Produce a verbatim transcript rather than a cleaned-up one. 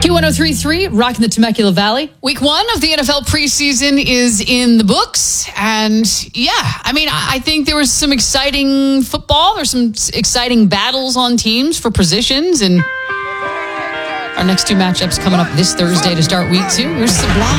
Q one oh three point three, rocking the Temecula Valley. Week one of the N F L preseason is in the books. And yeah, I mean, I think there was some exciting football. There's some exciting battles on teams for positions. And our next two matchups coming up this Thursday to start week two. Here's Sublime.